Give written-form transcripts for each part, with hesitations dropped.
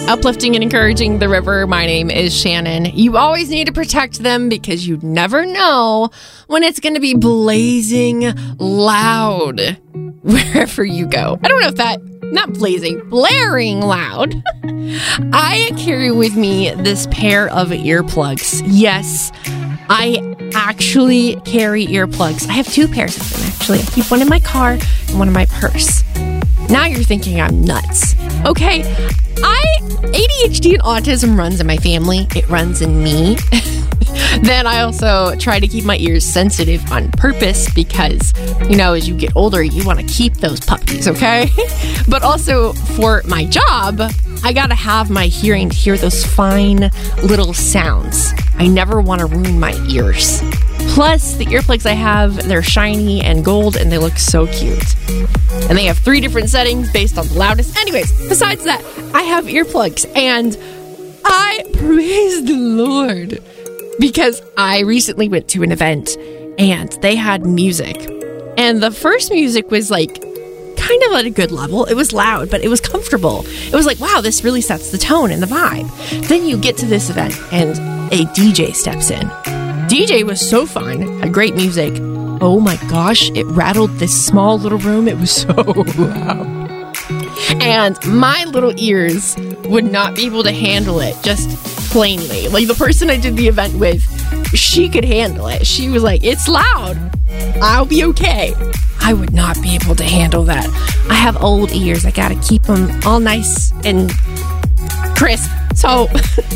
Uplifting and encouraging the river. My name is Shannon. You always need to protect them because you never know when it's going to be blazing loud wherever you go. I don't know if that, not blazing, blaring loud. I carry with me this pair of earplugs. Yes, I actually carry earplugs. I have two pairs of them, actually. I keep one in my car and one in my purse. Now you're thinking I'm nuts. Okay, ADHD and autism runs in my family. It runs in me. Then I also try to keep my ears sensitive on purpose because, as you get older, you want to keep those puppies, okay? But also for my job, I gotta have my hearing to hear those fine little sounds. I never want to ruin my ears. Plus, the earplugs I have, they're shiny and gold, and they look so cute. And they have 3 different settings based on the loudest. Anyways, besides that, I have earplugs, and I praise the Lord because I recently went to an event, and they had music. And the first music was kind of at a good level. It was loud, but it was comfortable. It was like, wow, this really sets the tone and the vibe. Then you get to this event, and a DJ steps in. DJ was so fun, had great music. Oh my gosh, it rattled this small little room. It was so loud. And my little ears would not be able to handle it, just plainly. The person I did the event with, she could handle it. She was like, it's loud. I'll be okay. I would not be able to handle that. I have old ears. I gotta keep them all nice and crisp. So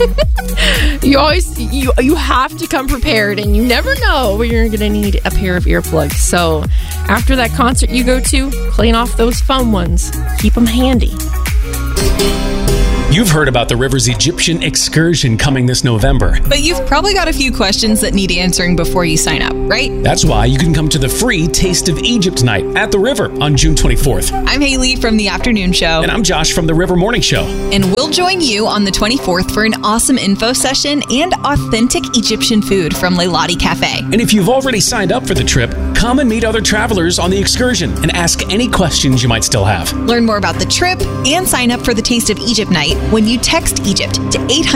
you have to come prepared, and you never know when you're going to need a pair of earplugs. So after that concert you go to, clean off those foam ones. Keep them handy. You've heard about the River's Egyptian excursion coming this November. But you've probably got a few questions that need answering before you sign up, right? That's why you can come to the free Taste of Egypt night at the River on June 24th. I'm Haley from the Afternoon Show. And I'm Josh from the River Morning Show. And we'll join you on the 24th for an awesome info session and authentic Egyptian food from Leilani Cafe. And if you've already signed up for the trip, come and meet other travelers on the excursion and ask any questions you might still have. Learn more about the trip and sign up for the Taste of Egypt night when you text Egypt to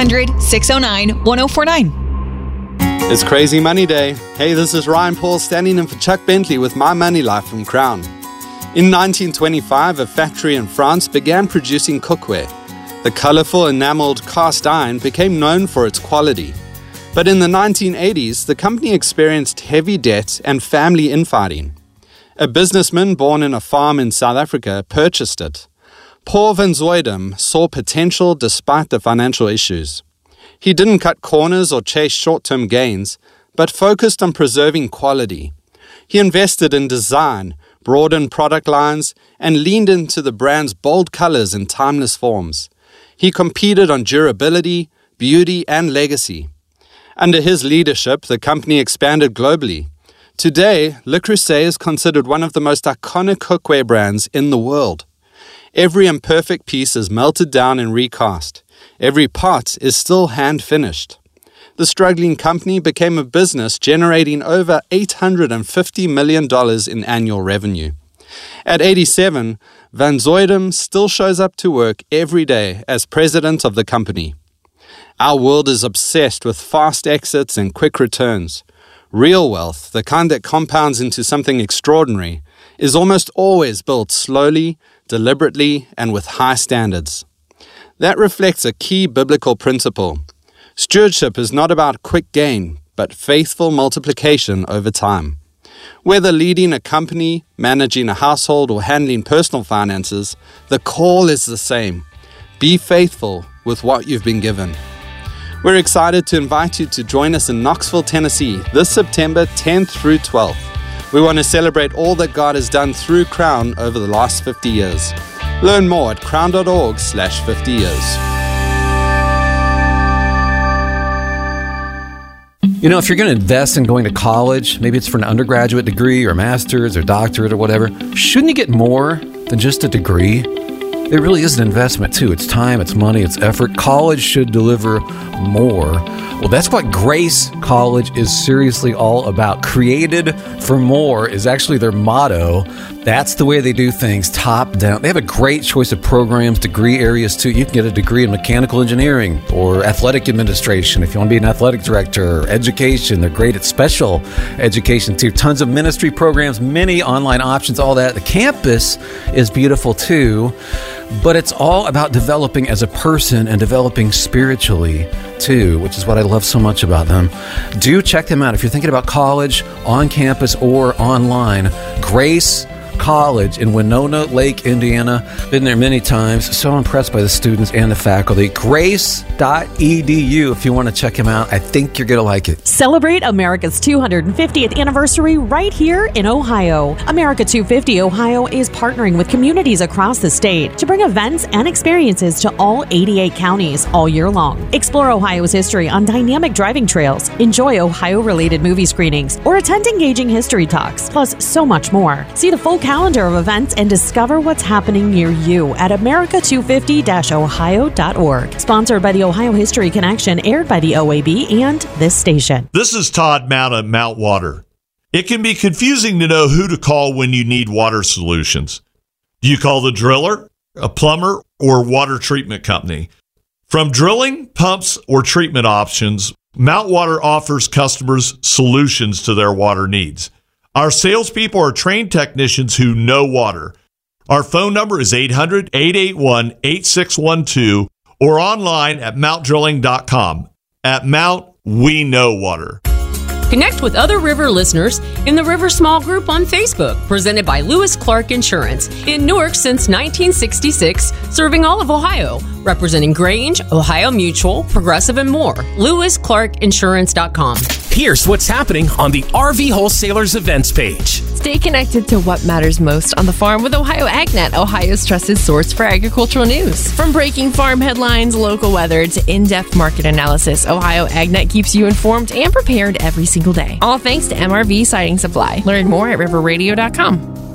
800-609-1049. It's Crazy Money Day. Hey, this is Ryan Paul standing in for Chuck Bentley with My Money Life from Crown. In 1925, a factory in France began producing cookware. The colorful enameled cast iron became known for its quality. But in the 1980s, the company experienced heavy debt and family infighting. A businessman born in a farm in South Africa purchased it. Paul van Zuidam saw potential despite the financial issues. He didn't cut corners or chase short-term gains, but focused on preserving quality. He invested in design, broadened product lines, and leaned into the brand's bold colors and timeless forms. He competed on durability, beauty, and legacy. Under his leadership, the company expanded globally. Today, Le Creuset is considered one of the most iconic cookware brands in the world. Every imperfect piece is melted down and recast. Every pot is still hand-finished. The struggling company became a business generating over $850 million in annual revenue. At 87, Van Zuidam still shows up to work every day as president of the company. Our world is obsessed with fast exits and quick returns. Real wealth, the kind that compounds into something extraordinary, is almost always built slowly, deliberately, and with high standards. That reflects a key biblical principle. Stewardship is not about quick gain, but faithful multiplication over time. Whether leading a company, managing a household, or handling personal finances, the call is the same. Be faithful with what you've been given. We're excited to invite you to join us in Knoxville, Tennessee this September 10th through 12th. We want to celebrate all that God has done through Crown over the last 50 years. Learn more at crown.org/50 years. If you're going to invest in going to college, maybe it's for an undergraduate degree or master's or doctorate or whatever, shouldn't you get more than just a degree? It really is an investment, too. It's time, it's money, it's effort. College should deliver more. Well, that's what Grace College is seriously all about. Created for more is actually their motto. That's the way they do things, top down. They have a great choice of programs, degree areas too. You can get a degree in mechanical engineering or athletic administration if you want to be an athletic director, or education. They're great at special education too. Tons of ministry programs, many online options, all that. The campus is beautiful too, but it's all about developing as a person and developing spiritually too, which is what I love so much about them. Do check them out if you're thinking about college, on campus or online. Grace College in Winona Lake, Indiana. Been there many times. So impressed by the students and the faculty. Grace.edu if you want to check them out. I think you're going to like it. Celebrate America's 250th anniversary right here in Ohio. America 250 Ohio is partnering with communities across the state to bring events and experiences to all 88 counties all year long. Explore Ohio's history on dynamic driving trails, enjoy Ohio-related movie screenings, or attend engaging history talks, plus so much more. See the full calendar of events and discover what's happening near you at America250-ohio.org. Sponsored by the Ohio History Connection, aired by the OAB and this station. This is Todd Mount at Mount Water. It can be confusing to know who to call when you need water solutions. Do you call the driller, a plumber, or water treatment company? From drilling, pumps, or treatment options, Mount Water offers customers solutions to their water needs. Our salespeople are trained technicians who know water. Our phone number is 800-881-8612 or online at mountdrilling.com. At Mount, we know water. Connect with other River listeners in the River Small Group on Facebook, presented by Lewis Clark Insurance. In Newark since 1966, serving all of Ohio, representing Grange, Ohio Mutual, Progressive, and more. LewisClarkInsurance.com. Here's what's happening on the RV Wholesalers events page. Stay connected to what matters most on the farm with Ohio AgNet, Ohio's trusted source for agricultural news. From breaking farm headlines, local weather, to in-depth market analysis, Ohio AgNet keeps you informed and prepared every single day. All thanks to MRV Siding Supply. Learn more at riverradio.com.